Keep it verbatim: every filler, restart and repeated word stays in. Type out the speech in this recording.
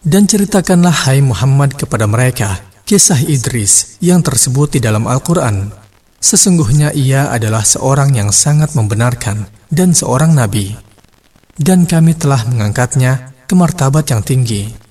Dan ceritakanlah hai Muhammad kepada mereka kisah Idris yang tersebut di dalam Al-Quran. Sesungguhnya ia adalah seorang yang sangat membenarkan dan seorang nabi. Dan kami telah mengangkatnya ke martabat yang tinggi.